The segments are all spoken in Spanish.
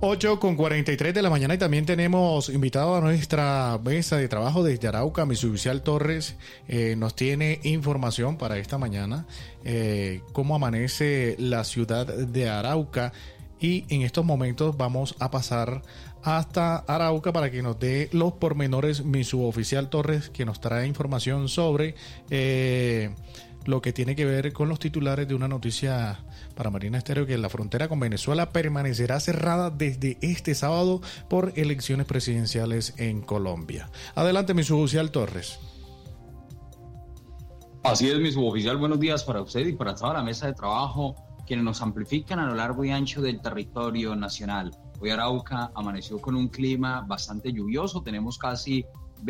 8:43 de la mañana y también tenemos invitado a nuestra mesa de trabajo desde Arauca, mi suboficial Torres nos tiene información para esta mañana, cómo amanece la ciudad de Arauca, y en estos momentos vamos a pasar hasta Arauca para que nos dé los pormenores mi suboficial Torres, que nos trae información sobre lo que tiene que ver con los titulares de una noticia para Marina Estéreo, que la frontera con Venezuela permanecerá cerrada desde este sábado por elecciones presidenciales en Colombia. Adelante, mi suboficial Torres. Así es, mi suboficial, buenos días para usted y para toda la mesa de trabajo, quienes nos amplifican a lo largo y ancho del territorio nacional. Hoy Arauca amaneció con un clima bastante lluvioso, tenemos casi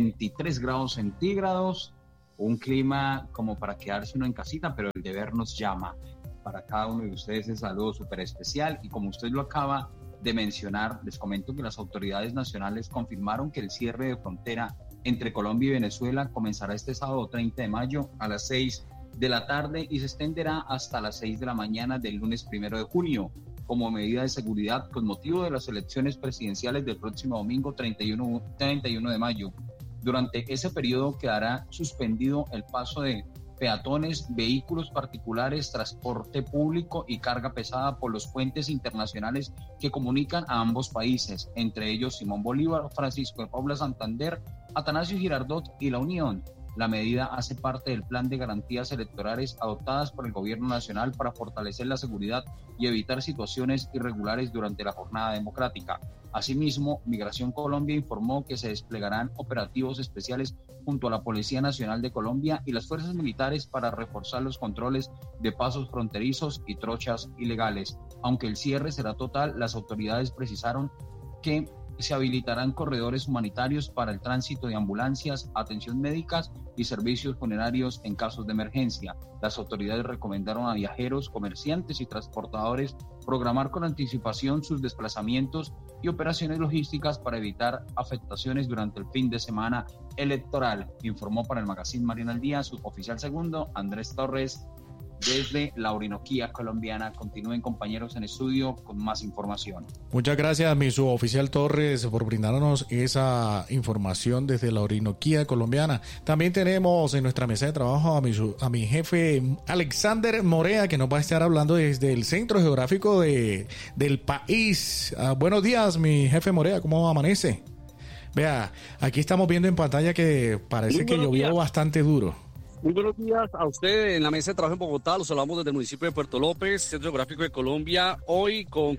23 grados centígrados, un clima como para quedarse uno en casita, pero el deber nos llama. Para cada uno de ustedes el saludo súper especial, y como usted lo acaba de mencionar, les comento que las autoridades nacionales confirmaron que el cierre de frontera entre Colombia y Venezuela comenzará este sábado 30 de mayo a las 6 de la tarde y se extenderá hasta las 6 de la mañana del lunes 1 de junio, como medida de seguridad con motivo de las elecciones presidenciales del próximo domingo 31 de mayo. Durante ese periodo quedará suspendido el paso de peatones, vehículos particulares, transporte público y carga pesada por los puentes internacionales que comunican a ambos países, entre ellos Simón Bolívar, Francisco de Paula Santander, Atanasio Girardot y La Unión. La medida hace parte del plan de garantías electorales adoptadas por el gobierno nacional para fortalecer la seguridad y evitar situaciones irregulares durante la jornada democrática. Asimismo, Migración Colombia informó que se desplegarán operativos especiales junto a la Policía Nacional de Colombia y las fuerzas militares para reforzar los controles de pasos fronterizos y trochas ilegales. Aunque el cierre será total, las autoridades precisaron que se habilitarán corredores humanitarios para el tránsito de ambulancias, atención médicas y servicios funerarios en casos de emergencia. Las autoridades recomendaron a viajeros, comerciantes y transportadores programar con anticipación sus desplazamientos y operaciones logísticas para evitar afectaciones durante el fin de semana electoral, informó para el Magazine Marina al Día su oficial segundo, Andrés Torres, desde la Orinoquía colombiana. Continúen, compañeros, en estudio con más información. Muchas gracias, mi suboficial Torres, por brindarnos esa información desde la Orinoquía colombiana. También tenemos en nuestra mesa de trabajo a mi jefe Alexander Morea, que nos va a estar hablando desde el centro geográfico del país. Buenos días, mi jefe Morea, ¿cómo amanece? Vea, aquí estamos viendo en pantalla que parece que llovió bastante duro. Muy buenos días a usted en la mesa de trabajo en Bogotá. Los saludamos desde el municipio de Puerto López, Centro Geográfico de Colombia. Hoy con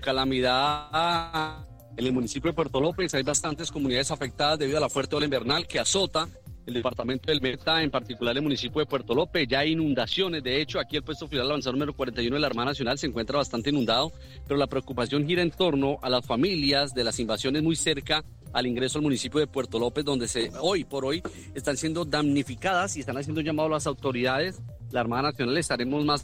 calamidad en el municipio de Puerto López. Hay bastantes comunidades afectadas debido a la fuerte ola invernal que azota el departamento del Meta, en particular el municipio de Puerto López. Ya hay inundaciones. De hecho, aquí el puesto final avanzado número 41 de la Armada Nacional se encuentra bastante inundado, pero la preocupación gira en torno a las familias de las invasiones muy cerca al ingreso al municipio de Puerto López, donde hoy por hoy están siendo damnificadas y están haciendo llamado a las autoridades. La Armada Nacional estaremos más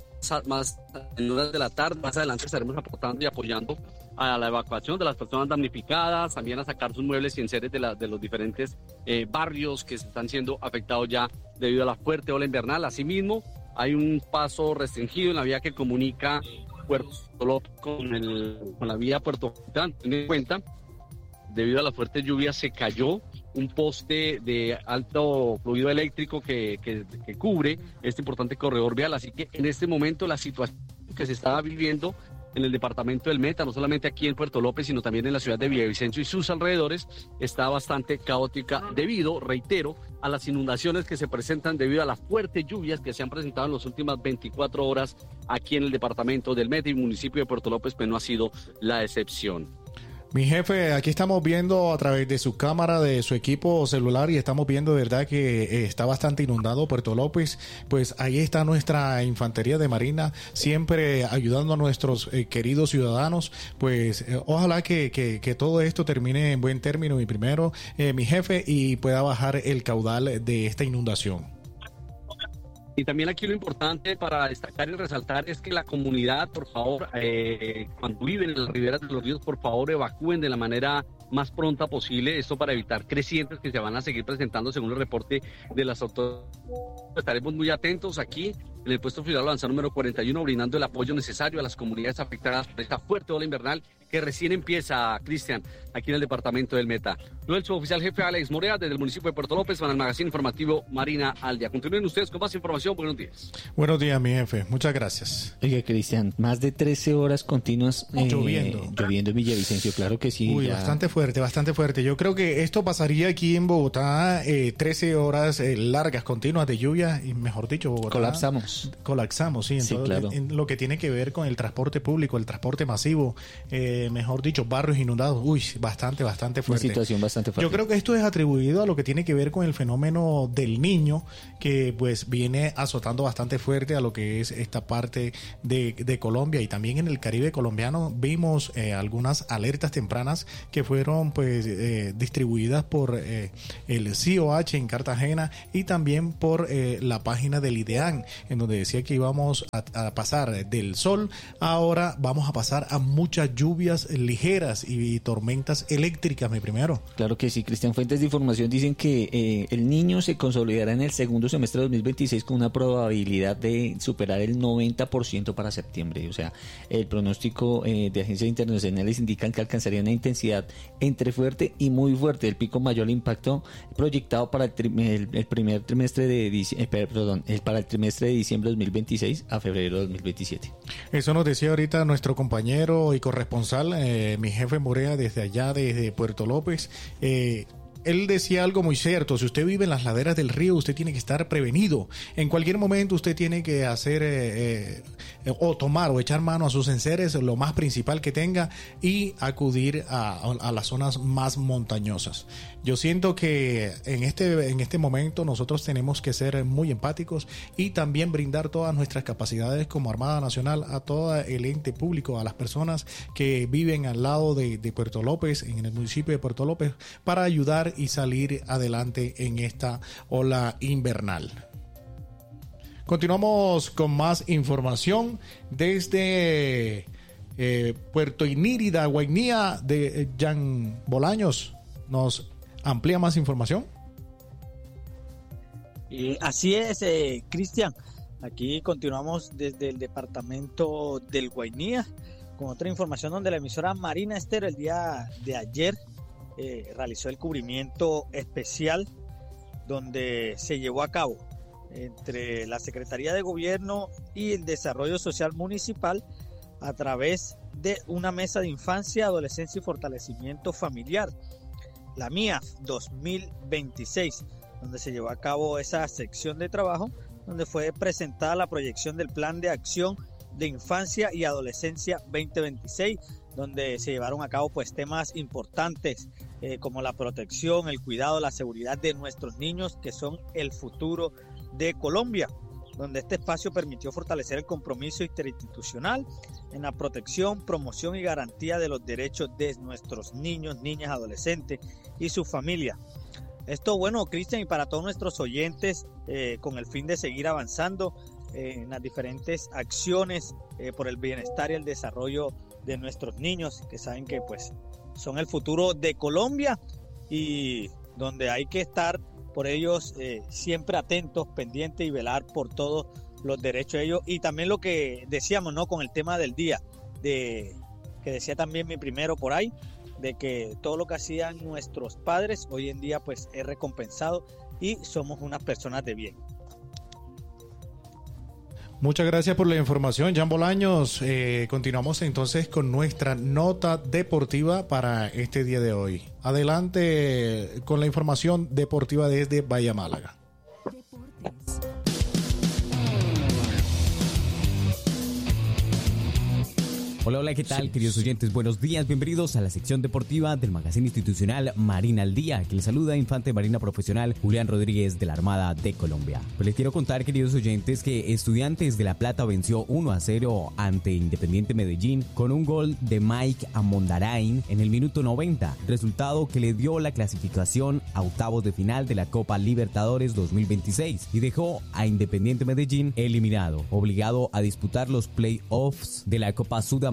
en horas de la tarde, más adelante estaremos aportando y apoyando a la evacuación de las personas damnificadas, también a sacar sus muebles y enseres de los diferentes barrios que están siendo afectados ya debido a la fuerte ola invernal. Asimismo, hay un paso restringido en la vía que comunica Puerto López con la vía Puerto Jordán. Ten en cuenta, debido a la fuerte lluvia se cayó un poste de alto fluido eléctrico que cubre este importante corredor vial, así que en este momento la situación que se está viviendo en el departamento del Meta, no solamente aquí en Puerto López, sino también en la ciudad de Villavicencio y sus alrededores, está bastante caótica debido, reitero, a las inundaciones que se presentan debido a las fuertes lluvias que se han presentado en las últimas 24 horas aquí en el departamento del Meta, y el municipio de Puerto López pues no ha sido la excepción. Mi jefe, aquí estamos viendo a través de su cámara, de su equipo celular, y estamos viendo de verdad que está bastante inundado Puerto López. Pues ahí está nuestra infantería de Marina, siempre ayudando a nuestros queridos ciudadanos. Pues ojalá que todo esto termine en buen término, y primero, mi jefe, y pueda bajar el caudal de esta inundación. Y también aquí lo importante para destacar y resaltar es que la comunidad, por favor, cuando viven en las riberas de los ríos, por favor evacúen de la manera más pronta posible, esto para evitar crecientes que se van a seguir presentando según el reporte de las autoridades. Estaremos muy atentos aquí en el puesto final avanzado número 41, brindando el apoyo necesario a las comunidades afectadas por esta fuerte ola invernal que recién empieza, Cristian, aquí en el departamento del Meta. Noel, su oficial jefe Alex Morea, desde el municipio de Puerto López, para el magazine informativo Marina al Día. Continúen ustedes con más información. Buenos días. Buenos días, mi jefe. Muchas gracias. Oiga, Cristian, más de 13 horas continuas lloviendo en Villavicencio, claro que sí. Uy, ya. Bastante fuerte, bastante fuerte. Yo creo que esto pasaría aquí en Bogotá, 13 horas largas, continuas de lluvia, y mejor dicho, Bogotá... Colapsamos, sí. Sí, claro. En lo que tiene que ver con el transporte público, el transporte masivo, mejor dicho, barrios inundados. Uy, bastante fuerte. Una situación bastante fuerte. Yo creo que esto es atribuido a lo que tiene que ver con el fenómeno del Niño, que pues viene azotando bastante fuerte a lo que es esta parte de Colombia, y también en el Caribe colombiano vimos algunas alertas tempranas que fueron pues distribuidas por el COH en Cartagena y también por la página del IDEAN, en donde decía que íbamos a pasar del sol, ahora vamos a pasar a muchas lluvias ligeras y tormentas eléctricas, mi primero. Claro que sí, Cristian. Fuentes de información dicen que el Niño se consolidará en el segundo semestre de 2026 con una probabilidad de superar el 90% para septiembre. O sea, el pronóstico de agencias internacionales indican que alcanzaría una intensidad entre fuerte y muy fuerte. El pico mayor impacto proyectado para el primer trimestre para el trimestre de diciembre de 2026 a febrero de 2027. Eso nos decía ahorita nuestro compañero y corresponsal, mi jefe Morea, desde allá, desde Puerto López. Él decía algo muy cierto: si usted vive en las laderas del río, usted tiene que estar prevenido. En cualquier momento usted tiene que hacer o tomar o echar mano a sus enseres, lo más principal que tenga, y acudir a las zonas más montañosas. Yo siento que en este momento nosotros tenemos que ser muy empáticos y también brindar todas nuestras capacidades como Armada Nacional a todo el ente público, a las personas que viven al lado de Puerto López, en el municipio de Puerto López, para ayudar y salir adelante en esta ola invernal. Continuamos con más información desde Puerto Inírida, Guainía, de Jan Bolaños. ¿Nos amplía más información? Así es, Cristian. Aquí continuamos desde el departamento del Guainía con otra información donde la emisora Marina Estéreo el día de ayer realizó el cubrimiento especial donde se llevó a cabo entre la Secretaría de Gobierno y el Desarrollo Social Municipal a través de una mesa de infancia, adolescencia y fortalecimiento familiar, la MIAF 2026, donde se llevó a cabo esa sección de trabajo donde fue presentada la proyección del Plan de Acción de Infancia y Adolescencia 2026, donde se llevaron a cabo pues temas importantes como la protección, el cuidado, la seguridad de nuestros niños, que son el futuro de Colombia, donde este espacio permitió fortalecer el compromiso interinstitucional en la protección, promoción y garantía de los derechos de nuestros niños, niñas, adolescentes y sus familias. Esto, bueno, Cristian, y para todos nuestros oyentes, con el fin de seguir avanzando en las diferentes acciones por el bienestar y el desarrollo de nuestros niños, que saben que pues son el futuro de Colombia y donde hay que estar por ellos siempre atentos, pendientes y velar por todos los derechos de ellos. Y también lo que decíamos, ¿no?, con el tema del día, que decía también mi primero por ahí, de que todo lo que hacían nuestros padres hoy en día pues es recompensado y somos unas personas de bien. Muchas gracias por la información, Jan Bolaños. Continuamos entonces con nuestra nota deportiva para este día de hoy. Adelante con la información deportiva desde Bahía Málaga. Hola, hola, ¿qué tal, queridos oyentes? Buenos días, bienvenidos a la sección deportiva del magazine institucional Marina al Día, que les saluda Infante Marina Profesional Julián Rodríguez de la Armada de Colombia. Pues les quiero contar, queridos oyentes, que Estudiantes de La Plata venció 1-0 ante Independiente Medellín con un gol de Mike Amondarain en el minuto 90, resultado que le dio la clasificación a octavos de final de la Copa Libertadores 2026 y dejó a Independiente Medellín eliminado, obligado a disputar los playoffs de la Copa Sudamericana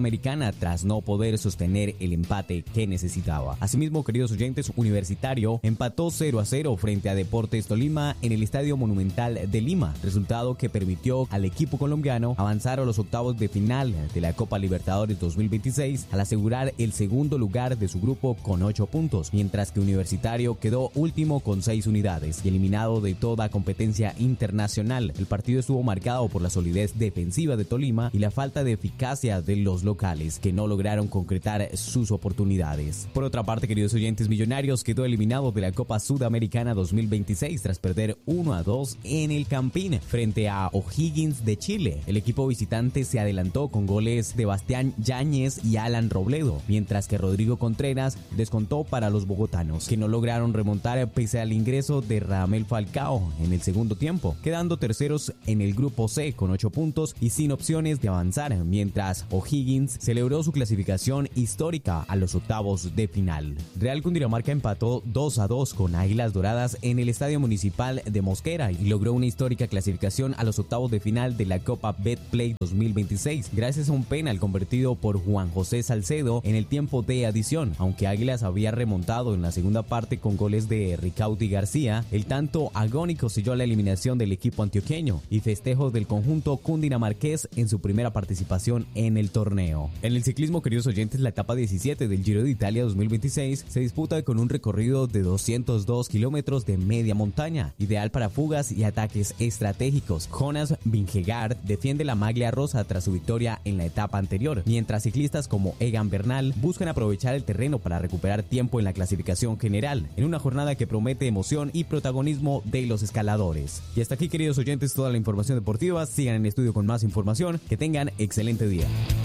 Sudamericana tras no poder sostener el empate que necesitaba. Asimismo, queridos oyentes, Universitario empató 0-0 frente a Deportes Tolima en el Estadio Monumental de Lima, resultado que permitió al equipo colombiano avanzar a los octavos de final de la Copa Libertadores 2026 al asegurar el segundo lugar de su grupo con 8 puntos, mientras que Universitario quedó último con 6 unidades y eliminado de toda competencia internacional. El partido estuvo marcado por la solidez defensiva de Tolima y la falta de eficacia de los locales, que no lograron concretar sus oportunidades. Por otra parte, queridos oyentes, Millonarios quedó eliminado de la Copa Sudamericana 2026 tras perder 1-2 en el Campín frente a O'Higgins de Chile. El equipo visitante se adelantó con goles de Bastián Yáñez y Alan Robledo, mientras que Rodrigo Contreras descontó para los bogotanos, que no lograron remontar pese al ingreso de Radamel Falcao en el segundo tiempo, quedando terceros en el grupo C con 8 puntos y sin opciones de avanzar, mientras O'Higgins celebró su clasificación histórica a los octavos de final. Real Cundinamarca empató 2-2 con Águilas Doradas en el Estadio Municipal de Mosquera y logró una histórica clasificación a los octavos de final de la Copa Betplay 2026 gracias a un penal convertido por Juan José Salcedo en el tiempo de adición. Aunque Águilas había remontado en la segunda parte con goles de Ricaudi García, el tanto agónico selló la eliminación del equipo antioqueño y festejos del conjunto cundinamarqués en su primera participación en el torneo. En el ciclismo, queridos oyentes, la etapa 17 del Giro de Italia 2026 se disputa con un recorrido de 202 kilómetros de media montaña, ideal para fugas y ataques estratégicos. Jonas Vingegaard defiende la maglia rosa tras su victoria en la etapa anterior, mientras ciclistas como Egan Bernal buscan aprovechar el terreno para recuperar tiempo en la clasificación general, en una jornada que promete emoción y protagonismo de los escaladores. Y hasta aquí, queridos oyentes, toda la información deportiva. Sigan en estudio con más información. Que tengan excelente día.